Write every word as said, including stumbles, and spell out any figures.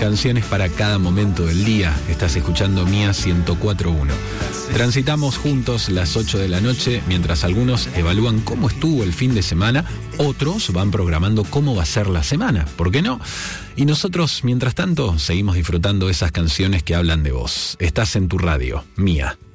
canciones para cada momento del día. Estás escuchando Mía ciento cuatro punto uno. Transitamos juntos las ocho de la noche, mientras algunos evalúan cómo estuvo el fin de semana, otros van programando cómo va a ser la semana, ¿por qué no? Y nosotros, mientras tanto, seguimos disfrutando esas canciones que hablan de vos. Estás en tu radio, Mía.